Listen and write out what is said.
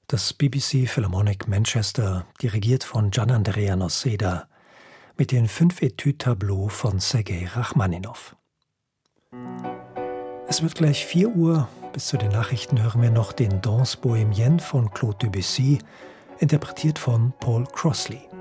Das BBC Philharmonic Manchester, dirigiert von Gianandrea Noseda, mit den 5 Etüde-Tableaux von Sergei Rachmaninow. Es wird gleich 4 Uhr. Bis zu den Nachrichten hören wir noch den Danse Bohémienne von Claude Debussy, interpretiert von Paul Crossley.